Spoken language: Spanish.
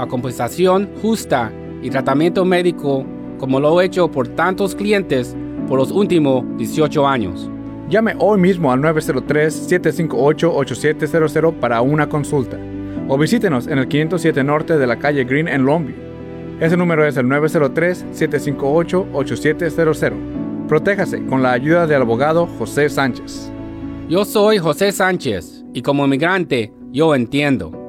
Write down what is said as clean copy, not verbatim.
a compensación justa y tratamiento médico como lo he hecho por tantos clientes por los últimos 18 años. Llame hoy mismo al 903-758-8700 para una consulta. O visítenos en el 507 Norte de la calle Green en Longview. Ese número es el 903-758-8700. Protéjase con la ayuda del abogado José Sánchez. Yo soy José Sánchez y como inmigrante yo entiendo.